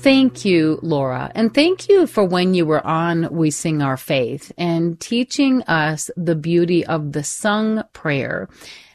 Thank you, Laura. And thank you for when you were on We Sing Our Faith and teaching us the beauty of the sung prayer.